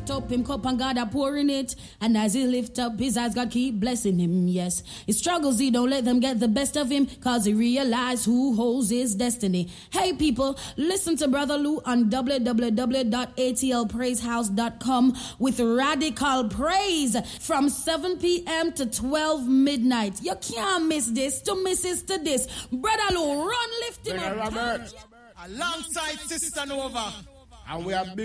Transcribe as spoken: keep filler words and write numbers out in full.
lift up him cup and God are pouring it. And as he lift up his eyes, God keep blessing him, yes. His struggles, he don't let them get the best of him, cause he realize who holds his destiny. Hey people, listen to Brother Lou on w w w dot a t l praise house dot com with Radical Praise from seven p.m. to twelve midnight. You can't miss this. To miss is to this. Brother Lou, run, lift him up. Alongside Sister Nova. And we have